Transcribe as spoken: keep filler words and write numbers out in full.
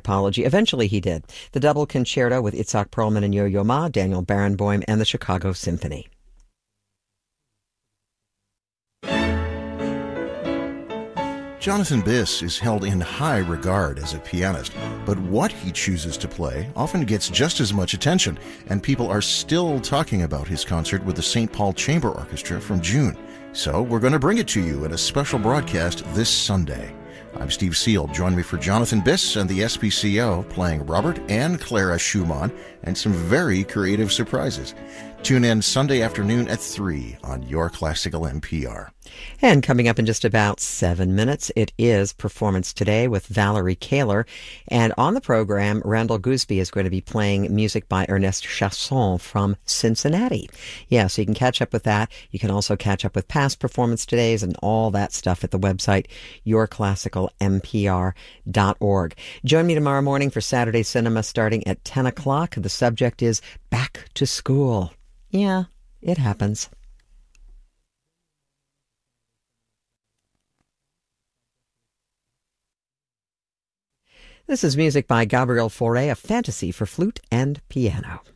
apology. Eventually he did. The double concerto with Itzhak Perlman and Yo-Yo Ma, Daniel Barenboim, and the Chicago Symphony. Jonathan Biss is held in high regard as a pianist, but what he chooses to play often gets just as much attention, and people are still talking about his concert with the Saint Paul Chamber Orchestra from June. So we're going to bring it to you in a special broadcast this Sunday. I'm Steve Seal. Join me for Jonathan Biss and the S P C O playing Robert and Clara Schumann and some very creative surprises. Tune in Sunday afternoon at three on Your Classical N P R. And coming up in just about seven minutes, it is Performance Today with Valerie Kaler. And on the program, Randall Gooseby is going to be playing music by Ernest Chasson from Cincinnati. Yeah, so you can catch up with that. You can also catch up with past Performance Todays and all that stuff at the website, your classical n p r dot org. Join me tomorrow morning for Saturday Cinema starting at ten o'clock. The subject is Back to School. Yeah, it happens. This is music by Gabriel Fauré, A Fantasy for Flute and Piano.